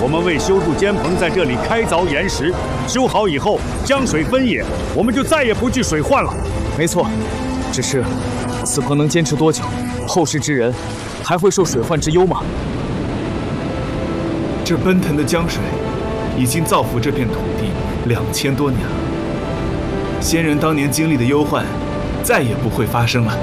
们为修筑坚棚，在这里开凿岩石，修好以后，江水分野，我们就再也不惧水患了。 没错，只是此棚能坚持多久？后世之人还会受水患之忧吗？ 这奔腾的江水已经造福这片土地2000多年了，先人当年经历的忧患，再也不会发生了。